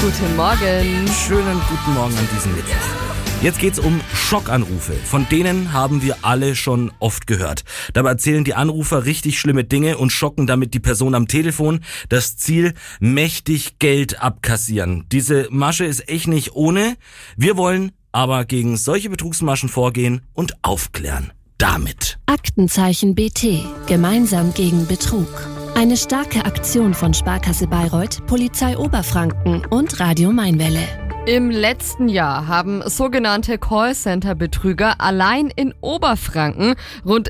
Guten Morgen. Schönen guten Morgen an diesem Mittwoch. Jetzt geht's um Schockanrufe. Von denen haben wir alle schon oft gehört. Dabei erzählen die Anrufer richtig schlimme Dinge und schocken damit die Person am Telefon. Das Ziel, mächtig Geld abkassieren. Diese Masche ist echt nicht ohne. Wir wollen aber gegen solche Betrugsmaschen vorgehen und aufklären. Damit. Aktenzeichen BT. Gemeinsam gegen Betrug. Eine starke Aktion von Sparkasse Bayreuth, Polizei Oberfranken und Radio Mainwelle. Im letzten Jahr haben sogenannte Callcenter-Betrüger allein in Oberfranken rund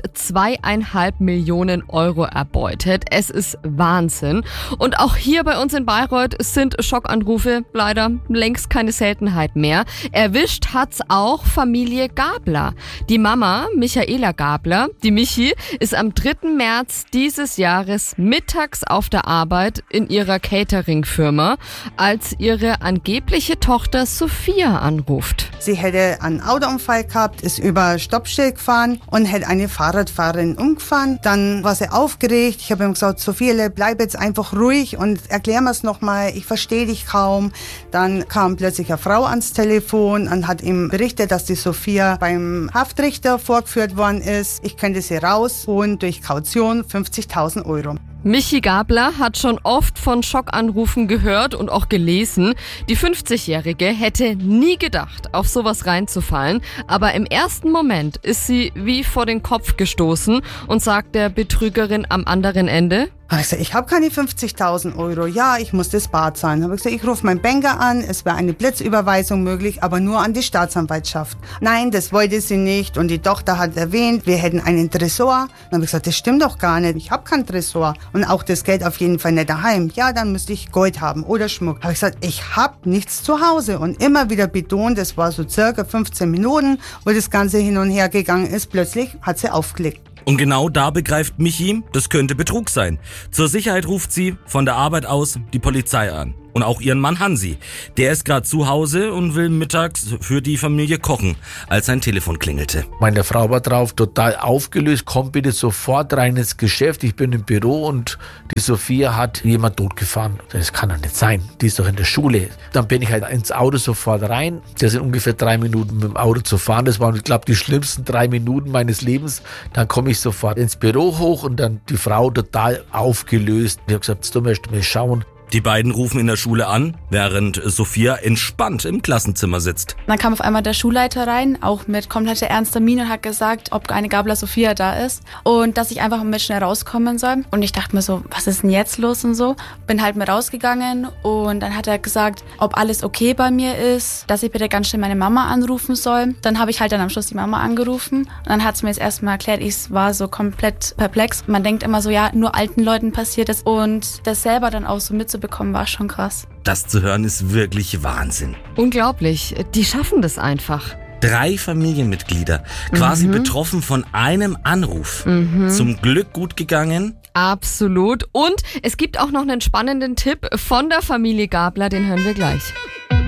2,5 Millionen Euro erbeutet. Es ist Wahnsinn. Und auch hier bei uns in Bayreuth sind Schockanrufe leider längst keine Seltenheit mehr. Erwischt hat's auch Familie Gabler. Die Mama, Michaela Gabler, die Michi, ist am 3. März dieses Jahres mittags auf der Arbeit in ihrer Catering-Firma, als ihre angebliche Tochter Sophia anruft. Sie hätte einen Autounfall gehabt, ist über Stoppschild gefahren und hätte eine Fahrradfahrerin umgefahren. Dann war sie aufgeregt. Ich habe ihm gesagt, Sophia, bleib jetzt einfach ruhig und erklär mir's nochmal, ich verstehe dich kaum. Dann kam plötzlich eine Frau ans Telefon und hat ihm berichtet, dass die Sophia beim Haftrichter vorgeführt worden ist. Ich könnte sie rausholen durch Kaution 50.000 Euro. Michi Gabler hat schon oft von Schockanrufen gehört und auch gelesen. Die 50-Jährige hätte nie gedacht, auf sowas reinzufallen. Aber im ersten Moment ist sie wie vor den Kopf gestoßen und sagt der Betrügerin am anderen Ende: Also ich habe keine 50.000 Euro. Ja, ich muss das bar zahlen. Habe ich gesagt, ich rufe meinen Banker an. Es wäre eine Blitzüberweisung möglich, aber nur an die Staatsanwaltschaft. Nein, das wollte sie nicht. Und die Tochter hat erwähnt, wir hätten einen Tresor. Dann habe ich gesagt, das stimmt doch gar nicht. Ich habe keinen Tresor. Und auch das Geld auf jeden Fall nicht daheim. Ja, dann müsste ich Gold haben oder Schmuck. Habe ich gesagt, ich habe nichts zu Hause. Und immer wieder betont, das war so circa 15 Minuten, wo das Ganze hin und her gegangen ist. Plötzlich hat sie aufgelegt. Und genau da begreift Michi, das könnte Betrug sein. Zur Sicherheit ruft sie von der Arbeit aus die Polizei an. Und auch ihren Mann Hansi. Der ist gerade zu Hause und will mittags für die Familie kochen, als sein Telefon klingelte. Meine Frau war drauf, total aufgelöst, komm bitte sofort rein ins Geschäft, ich bin im Büro und die Sophia hat jemand totgefahren. Das kann doch nicht sein, die ist doch in der Schule. Dann bin ich halt ins Auto sofort rein. Das sind ungefähr 3 Minuten mit dem Auto zu fahren. Das waren, ich glaube, die schlimmsten 3 Minuten meines Lebens. Dann komme ich sofort ins Büro hoch und dann die Frau total aufgelöst. Ich habe gesagt, du möchtest mal schauen. Die beiden rufen in der Schule an, während Sophia entspannt im Klassenzimmer sitzt. Dann kam auf einmal der Schulleiter rein, auch mit kompletter ernster Miene, und hat gesagt, ob eine Gabler Sophia da ist und dass ich einfach mit schnell rauskommen soll. Und ich dachte mir so, was ist denn jetzt los und so. Bin halt mit rausgegangen und dann hat er gesagt, ob alles okay bei mir ist, dass ich bitte ganz schnell meine Mama anrufen soll. Dann habe ich halt dann am Schluss die Mama angerufen und dann hat sie mir jetzt erstmal erklärt, ich war so komplett perplex. Man denkt immer so, ja, nur alten Leuten passiert es, und das selber dann auch so mitzubekommen, war schon krass. Das zu hören ist wirklich Wahnsinn. Unglaublich, die schaffen das einfach. 3 Familienmitglieder, quasi betroffen von einem Anruf. Zum Glück gut gegangen. Absolut. Und es gibt auch noch einen spannenden Tipp von der Familie Gabler, den hören wir gleich.